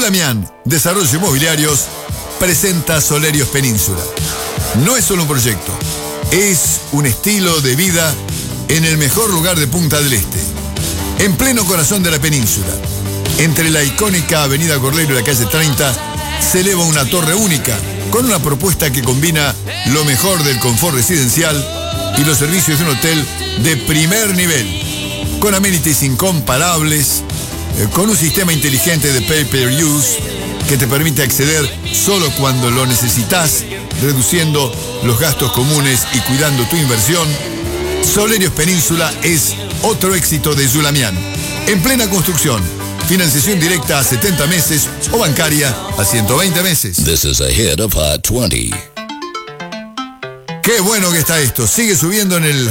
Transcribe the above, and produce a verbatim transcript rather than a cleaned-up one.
Zulamian Desarrollo Inmobiliarios presenta Solerios Península. No es solo un proyecto, es un estilo de vida en el mejor lugar de Punta del Este, en pleno corazón de la península. Entre la icónica Avenida Corleiro y la calle treinta se eleva una torre única con una propuesta que combina lo mejor del confort residencial y los servicios de un hotel de primer nivel, con amenities incomparables, eh, con un sistema inteligente de pay-per-use que te permite acceder solo cuando lo necesitas, reduciendo los gastos comunes y cuidando tu inversión. Solerios Península es otro éxito de Zulamian, en plena construcción. Financiación directa a setenta meses o bancaria a ciento veinte meses. This is a hit of Hot veinte. Qué bueno que está esto. Sigue subiendo en el